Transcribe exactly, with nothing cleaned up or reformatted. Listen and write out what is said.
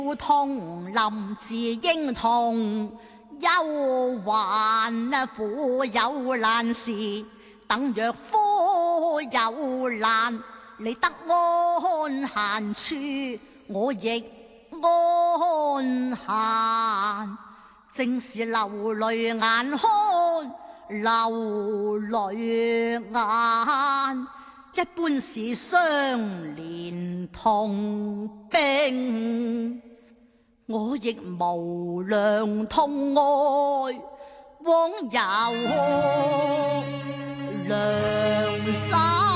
同林自英同，憂患苦有難時，等若夫有難，你得安閒處，我亦安閒。正是流淚眼看流淚眼，一般是相連同病。我亦無良痛愛，枉有良心。